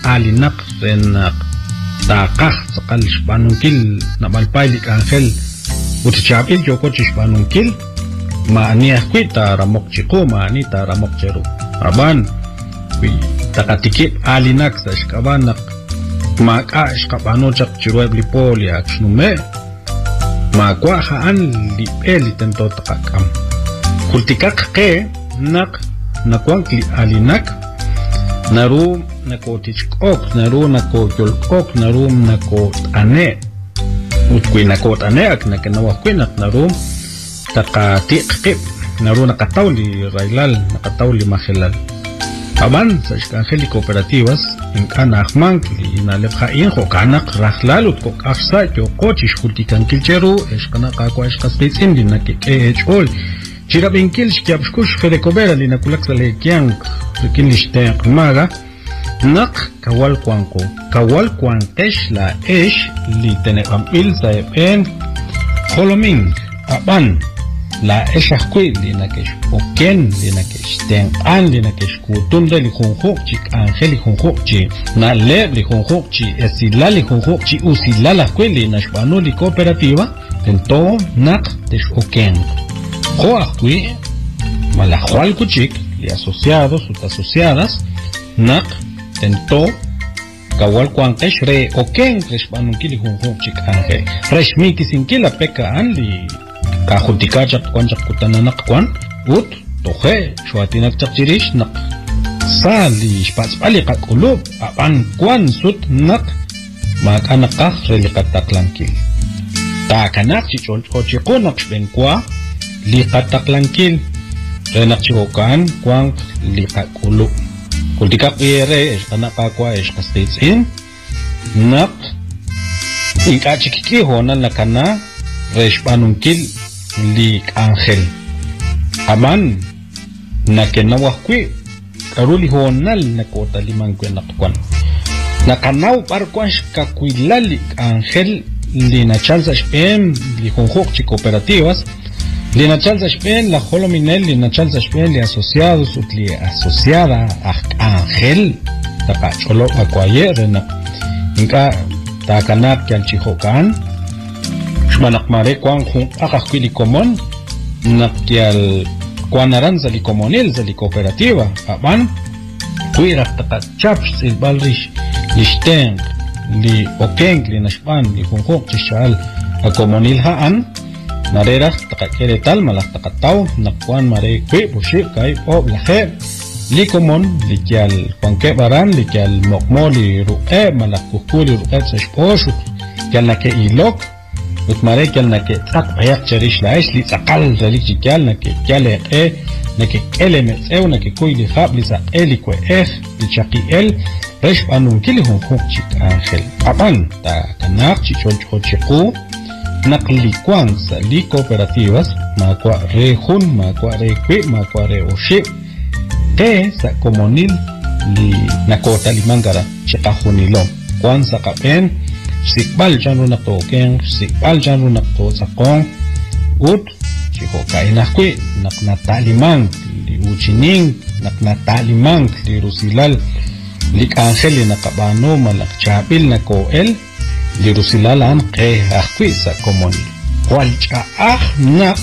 alinak renak taqah sakal spanungkil namalpay lik angel utichapil yoko chishpanungkil maani akwi taramok chiko maani taramok cheru aban wi takatikip alinak sa shkabanak maka shkabano chak chirueb lipoli akshnume makwa haan lipeli tento takakam kultikak ke nak nakwang li alinak naru nakotichkok naru nakoyolkok naru nakotane utkwi nakotane ak nakenawakwinak naru takatiqkip naru nakatawli railal nakatawli mahelal aban sa angeli cooperativas inkan ahman li inalebhain hokanak rahlalut kok afsa yo kochish kultikan kilcheru eshkana qaqwa eshqasqitsin dinakike echol chirabinkil shkiabshkush fedekobera linakulaksa lekian rikin lishten maga nak kawal kwankesh la esh li tenebamil sa epen holoming aban la eshakwi linakesh oken linakesh ten an linakesh kutunda li khonkhok chik angeli khonkhok chi na leb li khonkhok chi esila li khonkhok chi usilala kweli nashbano li cooperativa tento nak tesh oken Joaquí, Malajual Kuchik, y asociados, sus asociadas, Nak, Tento, Kawal Kwankesh, Re, Oken, Reshbanunkili Hunhun Chik Ange, Reshmiki Sinkila Peka Anli, Kahutikacha Kwanjak Kutananak Kwan, Ut, Toje, Shuatinak Chachirish, Nak, Sali, Spatzpali Kakulub, Aban Kwan Sut, Nak, Makanakah, Relikataklanki. Takanak Chichol Ochikonak Benkwa, liqataklankil renak chihokan kwang liqakulu kultikap ire eshkana qaqwa eshqastitsin nak inkachikiki honan lakana reshpanunkil liqangel aman nakenawakwi karuli honal nakota limankwen nakwan nakanaw parkwash kakwilali angel linachalsa shpem lijonjok chi cooperativas linachalsa shpen la holominel linachalsa shpen li asociados utli asociada angel tapacholo akwaye rena inka takanap kyal chihokan shmanak mare kwang khung akakwili komon nakyal kwanaranza li komonel za li cooperativa aban kuirak takachap silbalrish lishten li okeng li nashpan li khunkhok chishal akomonil haan Marera takakere tal malas takataw nakwan mare kwe bushi kai ob lahe likomon likyal panke baran likyal mokmo li ru'e malak kukuli ru'e tsashposh kyal nake ilok ut mare kyal nake tak bayak cherish laish li takal zalik kyal nake kyal nake kele metsew nake kuy li khab li saqe li kwe li chaki el resh anun kili hon chik angel apan ta kanak chichol chiku nakli kwanza li cooperativas makwa rejun makwa rekwe makwa reoshi te sa komonil li nakota li mangara chikahunilo kwanza kapen sikbal janu naktoken sikbal janu naktozakon ut chihokainakwe naknatalimang li uchining naknatalimang li rusilal li angel nakabano malakchabil nakoel li rusilalan ke akwisa komoni walcha nak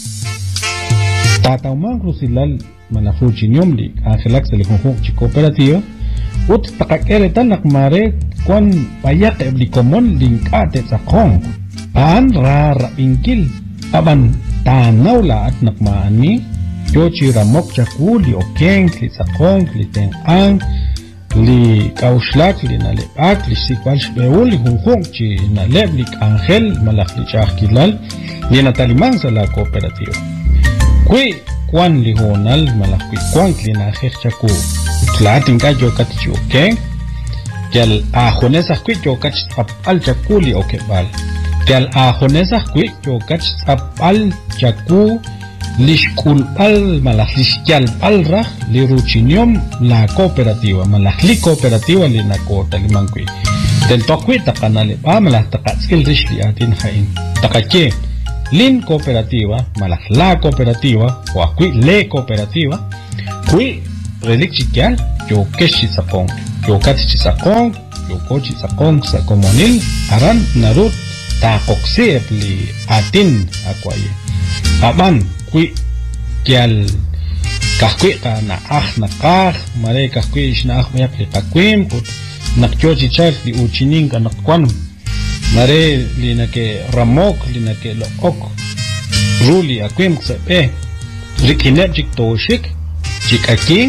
tatawman rusilal manafuchinyom li angelak sa li hunhuk chi cooperativa ut takakere tanak mare kwan payak ebli komon linkate sa kong an rara inkil aban tanaw laat nakmaani yochi ramok chakuli okeng li sa kong li teng li kauslak li nalebak li sikwal shbeul li hunhung chi naleb li angel malak li chakilal li natalimang sa la cooperativa kwi kwan li honal malak kwi kwan li nakhir chaku tlating ka jo kat chi okeng kel ahonesa kwi jo kat al chakuli okebal kel ahonesa kwi jo kat al chaku lishkul al malakliskial alra li ruchinium la cooperativa malakli cooperativa li nakota limankwi del tokwi takanale pa malak takatskil rishli atin hain takake lin cooperativa malak la cooperativa o akwi le cooperativa kwi relikchikial yo keshi sapong yokat chisakong yoko chisakong sa komonil aran narut ta koksep li atin akwaye aban kui kial kahkui ka na na kah mare kahkui ishna mayak li kakwim kut nakchochi chak li uchining ka nakwan mare li nake ramok li nake look ruli akwim sepe rikinep jik toshik jik aking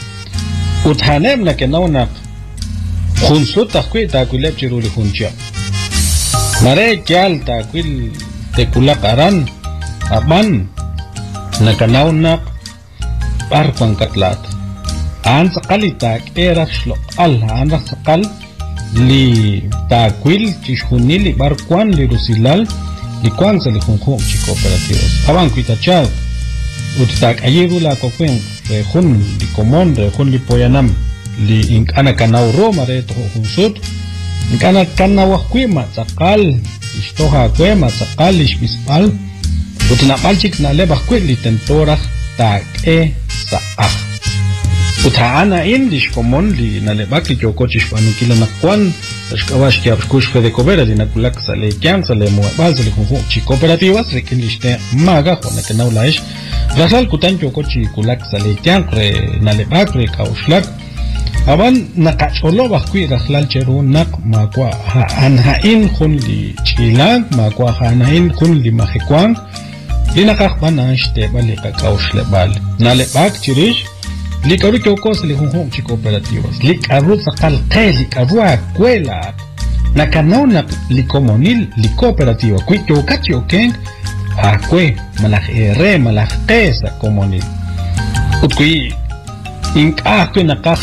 uthanem nake naunak khunsut takwi takwilep chiruli khuncha mare kyal takwil tekulak aran aban nakanaunak barkwang katlat an sakali tak erak shlok al an sakal li takwil chishunili barkwan li rusilal li kwan sa li khunkhung chi cooperativas aban kuitachal uttak ayirula kokwen rehun li komon rehun li poyanam li inkana kanau roma re to hunsut inkana kanau kwima sakal istoha kwema sakal ishpispal utnapal chik na lebah kwili tentora tak sa uthaana indish komon li na lebak li chokochish panukila nakwan tashkawash kya kush fede kobera di nakulak sa le kyang sa le muabal sa le khunhu chi cooperativas rekinliste maga khona ke naulaish rasal kutan chokochi kulak sa le kyang re na lebak re kauslak aban nakacholo bakui raslal cheru nak makwa anhain khun li chilang makwa hanain khun li mahikwang linakak banashte bali ka kausle bal na lebak chirish likaru chokos li hunhong chi cooperativas likaru sakal te likaru akwela nakanona likomonil li cooperativa kui chokachi okeng akwe malak ere malak tesa komonil utkui inka akwe nakak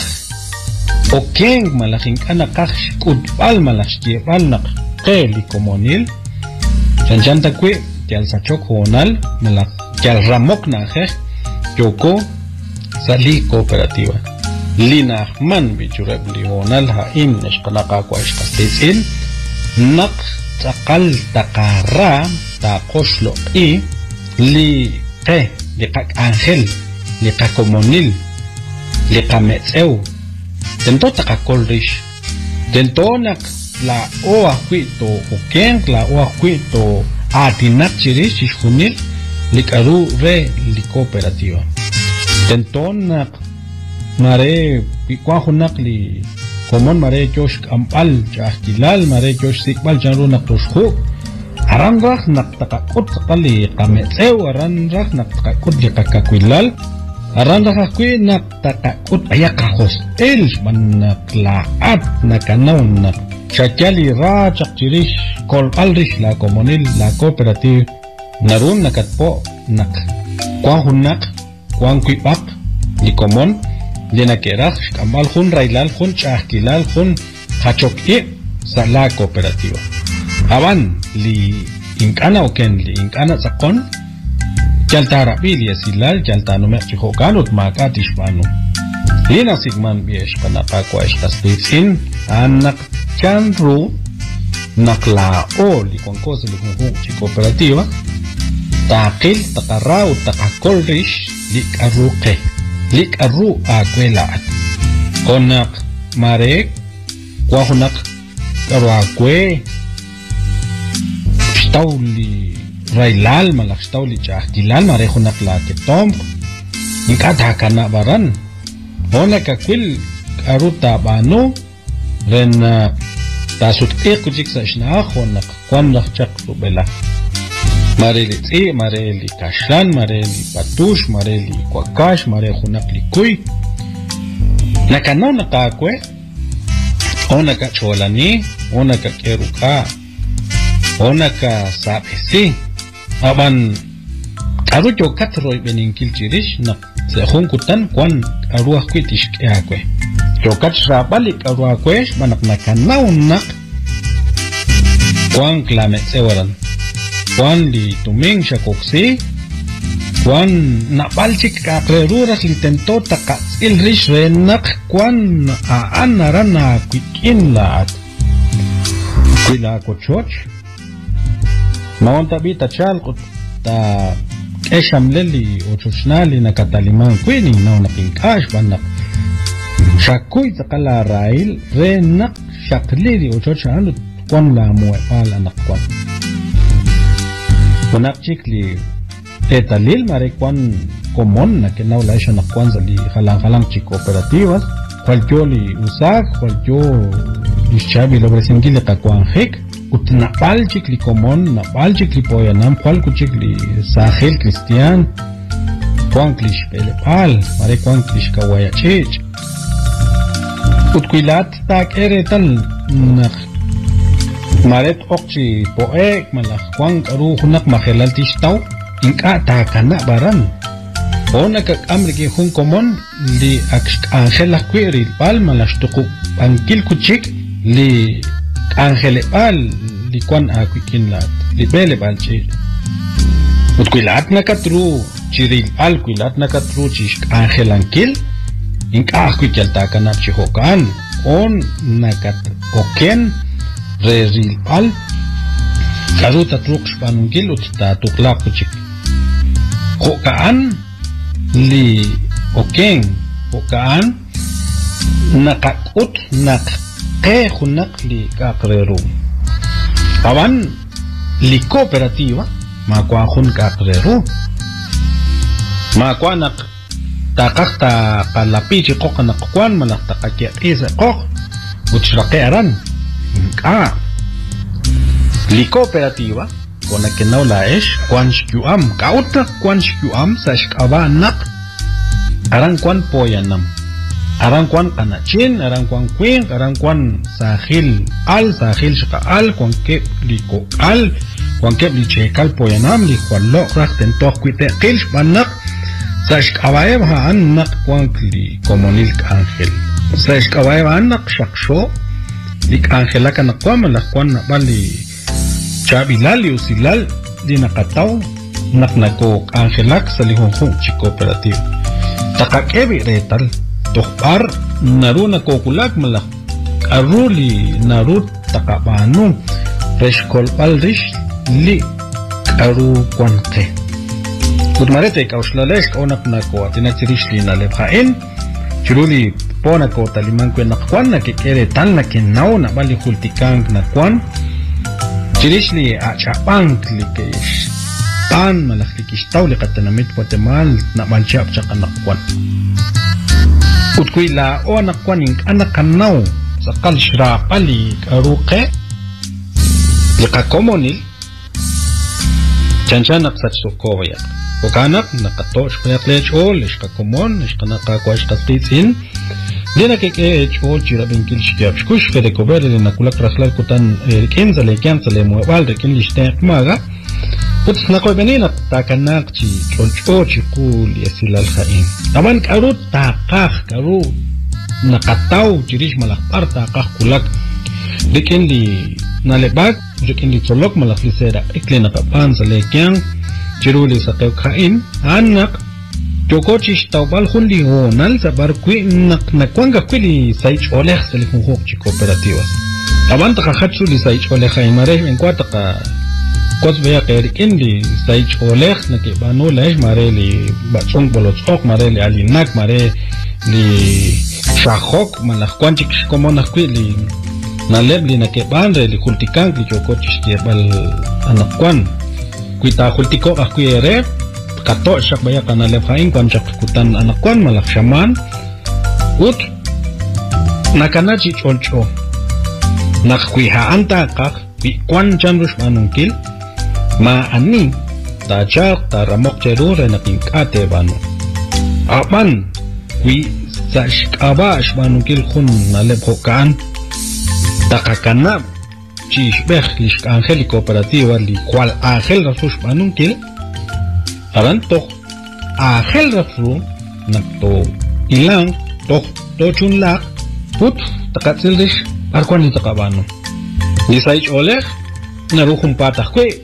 okeng malak inka nakak kudbal malak shkibal nak te likomonil chanchanta kwe kyal sachok honal malak kyal ramok nakhe choko sali cooperativa lina man bichurab lional ha in nashqanaqa kwa ishqastisil naq taqal taqara taqoshlo i li qe liqak angel liqa komonil liqa metzeu tento taqakolrish tento nak la oa quito okeng la oa quito atinak chirish ishunil liqaru re li cooperativa tentonak mare pikwahunak li komon mare josh ampal jahkilal mare josh sikbal jarunak toshku aranrah nak takakut sekali kametseu aranrah nak takakut li kakakwilal aranrah akwi nak takakut ayakahos el manak laat nakanaun nak chakali rajak chirish kol alrish la komonil la cooperative narun nakatpo nak kwahunak Juan Kuipak, ni komon, linakeraj, kambal hun railal, hun chahkilal, hun hachoki, sa la cooperativa. Aban, li inkana oken, li inkana sakon, jalta rapili asilal, jalta numek chihokanut makatish panu. Lina sigman biesh panapakwa eshtaspitsin, anak chanru, nakla o, li konkos li hunhu chi cooperativa, takil, takarau, takakolrish, lik arru akwelaat konak marek kwahunak karo akwe stawli railal malak stawli chahkilal marehunak la ketom inkata kana baran onak akwil aru tabano ren tasut kuchik sa ishnah onak kwannak chak rubela mareli tsi mareli kashlan mareli patush mareli kwakash mare khunak likuy nakano nakakwe onaka cholani onaka keruka onaka sabesi aban aru jokatroy beninkil chirish nak se khunkutan kwan aru akwitish akwe jokat rabalik aru akwesh manak nakano nak kwan klamet sewaran Juan li tuming siya koksi Juan napalchik kakreruras li tento takatsil rish renak Juan aan naran na kwikin laat kwila kochoch maon tabi tachal kot ta eshamleli ochoshnali na kataliman kwini na napingkash banak Shakuy takala rail renak shakliri uchochanu kon la muepal anakwan. Kunak chikli etalil mare kwan komon na kenaula isha nakwan zali halang chi cooperativas cualquioli usak cualquio ischabi lo presengile kakwan hek utnapal chikli komon napal chikli poyanam cual kuchikli sahel cristian kwan klish pelepal mare kwan klish kawayachech utkuilat tak eretal nak maret okchi poek malak kwan karu hunak mahelal tishtaw inka takana baran ona kak amriki hun komon li angela query pal malashtuku ankil kuchik li angele pal li kwan akwikin lat li bele balchi utkuilat nakatru chiril al kuilat nakatru chish angel ankil inka akwikel takana chihokan on nakat oken reril pal karuta truk spanungil utta tuklak kuchik hokaan li okeng hokaan nakakut nakke hunak li kakreru awan li cooperativa makwa hun kakreru makwa nak takakta kalapi chikok nakkuan malak takakya isa kok utsrakeran ka li cooperativa con la que no la es cuan shuam kauta cuan shuam sashkaba nak aran cuan poyanam aran cuan kanachin aran cuan queen aran cuan sahil shka al cuan ke liko al cuan ke lichekal poyanam li kwallo rakten to kwite qilsh banak sashkaba ha anak cuan li komonil angel sashkaba anak shaksho lik angela kana kwam la cuan bali Chabilali usilal di nakataw naknako angelak sa lihonghong chi cooperative. Takakebi retal tokpar naru nakokulak malak aruli narut takabano reshkol palrish li karu kwanke. Utmarete kauslalesh onak nako atinachirish li nalebhain chiruli ponako talimangkwe nakwan nakikere tal nakinaw na bali hultikang nakwan Chirishli achapang likish pan malaklikish taw likatanamit Guatemal na malchap tsaka nakwan utkuila o nakwan ing anakanaw sa kalshra pali karuke likakomonil chanchanak sa tsukoyak ukanak nakatosh payak lechol ishkakomon ishkanakakwa ishkatitsin Dina que hecho chirabin kil shkiap shkush fede cover de nakula kraslar kutan kenza le kanza le muebal de kin liste maga put nako benina takanak chi choncho chi kul yasilal khain taban karut taqah karu nakataw chirish malak par taqah kulak de kin li nalebak de kin li cholok malak li sera ikle nakapanza le kyan chiruli sa khain anak Chocochis taubal hundi honal sabar kui nakwanga kwili saich oleh selifun hok chi cooperativas. Abanta ka khatsu li saich oleh ay mare en kwata ka kos beya kerikin li saich oleh na ke bano leh mare li batsong bolotsok mare li alinak mare li shahok malak kwanchik como na kwili na lebli na ke banre li kultikang li chocochis ke bal anakwan kuita kultiko akuyere kato siya baya ka nalebhain kwan siya kutan anakwan malak shaman ut nakanachi choncho nakwihaan takak kwan chanrush manungkil maani tachak taramok cherure nakingkate bano apan kwi sa shkabash manungkil khun nalebhokaan takakanap chishbech lishk angel cooperativa li kwal angel rasush manungkil Arantok ahel rafru nakto ilang tok tochun lak put takatsildish arkwan ni takabano ni saich oleh naru humpatah kwe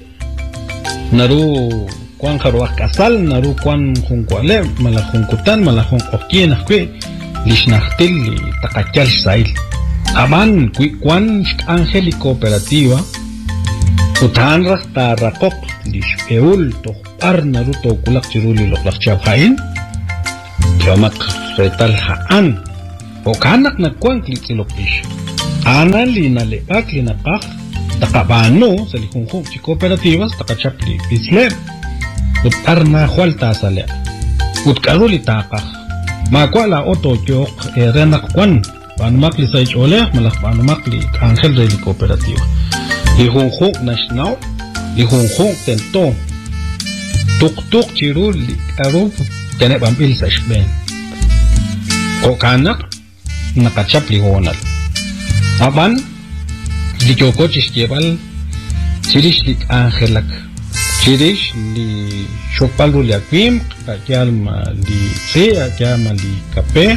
naru kwan kharwak kasal naru kwan hunkwale mala hunkutan mala hunkokien kwe lishnahtil li takachal sail aman kwan angeli cooperativa utan rasta rakok lish eul to naruto kulak chiruli loklak chabhain chamak retal haan o kanak na kwan klitsilokish ana lina le aklina pag takabano sa likhungkhung chi cooperativas takachapli isle ut arna khwalta sale ut karuli takah makwala oto jok renak kwan panumakli sa ichole malak panumakli angel de cooperativa likhungkhung national likhungkhung tento tuk chirul aro kene bampil sa shben o kanak nakachapli honal aban li joko chiskebal chirish li angelak chirish li shopalru li akwim kakyalma li tse akyalma li kape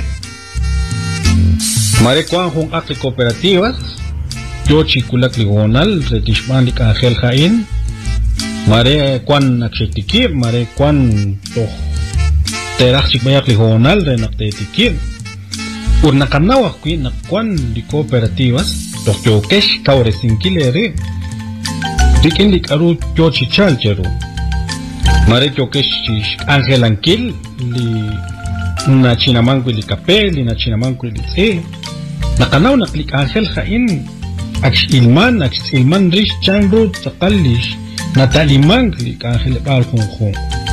mare kwan hong akli cooperativas yo chikulak li honal retishman li angel hain mare kwan nakshektikir mare kwan toh terak chikbayak li honal re naktetikir ur nakanawa kwi nakwan li cooperativas toh yokesh kaure sinkilere dikin lik aru yo chichal cheru mare yokesh angelankil li na chinamangwi li kape li na chinamangwi li tse nakanaw naklik angel hain aksh ilman rish chanru takalish natalimang li angel bal khung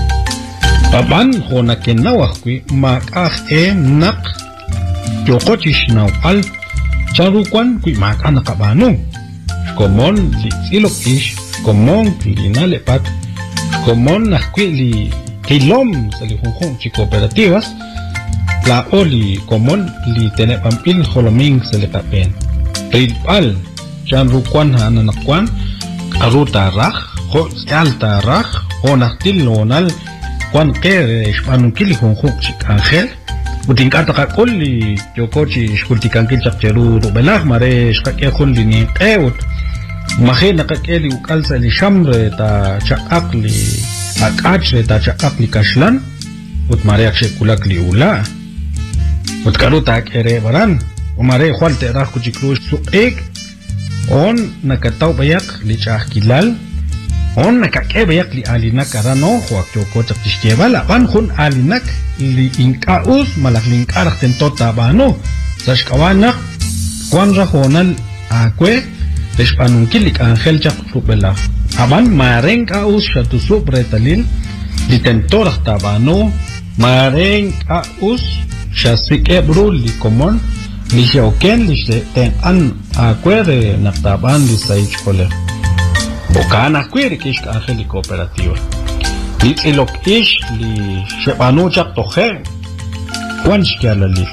Papan hona kenawak kwi makah nak yokochish na al charukwan kwi makah nakabano komon li silokish komon li nalepat komon nakwi li kilom sa li hong chi cooperativas la oli komon li tenepampil holoming sa li kapen rilpal charukwan hananakwan aruta rah ho alta rah honaktil lonal kwan kere shpanunkili hongkong chik angel uting kata ka kulli jokochi shkultikankil chakcheru rubelah mare shkake kulli ni qeut mahe nakakeli ukalsa li shamre ta chakakli akachre ta chakakli kashlan ut mare akshe kulak li ula ut karuta kere baran umare khwalte rakh kuchikru suek on nakataw bayak li chakilal on nakake bayak li alinak arano huak joko chaktishtieval aban hun alinak li inkaus malak linkarak tentota bano sashkawanak kwan rahonal akwe deshpanunkilik angel chak rupela aban mareng kaus shatusu bretalil li tentorak tabano mareng kaus shasike brul li komon li shauken li ten an akwe de naktaban li saich kole Okana kwere kish angeli cooperativa. Lit elok ish li shepano chak tohe. Kwan shkiala li.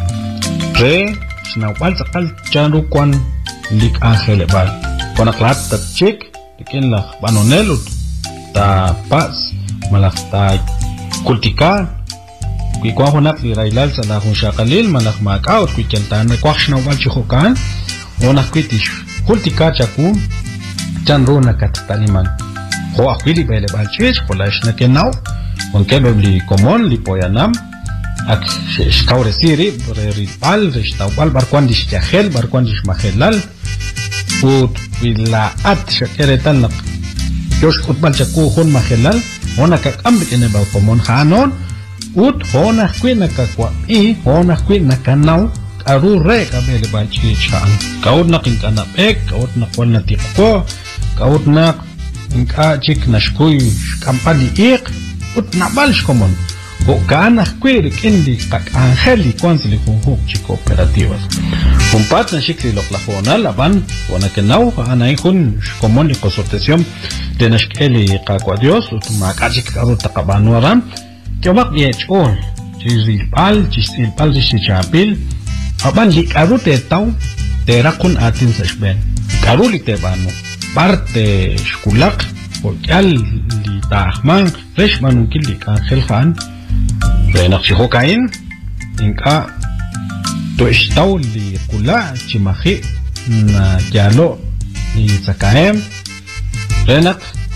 Re shnawal sakal chanru kwan lik angele bal. Konaklat tat chik dikin lah banonelut ta pas malak ta kultika. Kui kwa honak li railal sa lahun shakalil malak makaut kui kentan kwa shnawal chikokan. Onak kwitish kultika chakum Chanro na kataliman. Ho akwili bele balchis polash na kenaw. Onkelo li komon li poyanam. Ak shkaure siri ripal restawal barkwan dishtahel barkwan dishmahelal. Ut bila at shakeretan nak. Yosh utbal chaku hun mahelal. Ona kakambik ene ba komon hanon. Ut hona kwi na kakwa I hona kwi na kanaw. Aru re kabele balchis chan. Kaud na kinkanapek kaud na kwal na tikko. Kaut nak inka chik nashkuy kampani ik ut nabalsh komon o kana kwir kendi kak angeli kwansli huk chi cooperativas kumpat na shikli loklahona laban wana kenaw ana ikun komon li consortium de nashkeli kakwa dios ut makachik karut takabanuaran kyomak diechol chizilpal chisilpal chichapil aban li karute taw terakun atin sashben karuli tebano parte shkulak pokyal li tahman freshman kili angel khan benak shihokain inka to ishtaw li kula chimahi na jalo li sakaem benak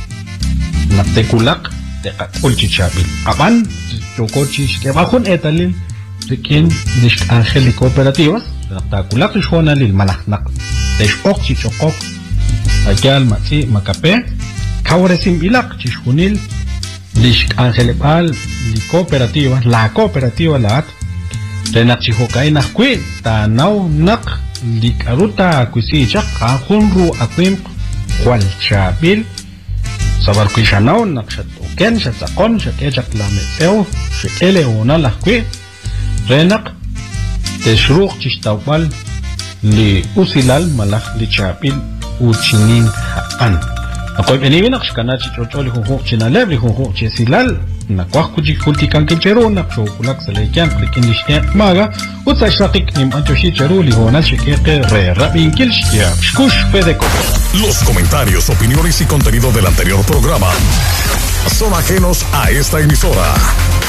naktekulak te akul chichabil aban chokochi ke bakun etalil rikin dish angel li cooperativas naktakulak shona lil malaknak teshok chichokok Akyal matsi makape kauresim ilak chishunil lish angelepal li cooperativa la cooperativa laat Renachihokai nakwi ta nau nak likaruta kuisi chak kahunru akwim kwal chabil sabar kuishanau nak shatuken shatakon shakechak lametseu shekele una lakwi renak teshruq chishtawbal li usilal malak li chabil uchinin haqan akoy benibinak shkanachi chocholi hunhuq chinaleb li hunhuq chisilal nakwak kuji kultikan kinchero naksho kulak salekyan klikin lishtiak maga utsashtakik nim anchoshi chero li honal shekeke re rabin kilshtia shkush pedeko. Los comentarios, opiniones y contenido del anterior programa son ajenos a esta emisora.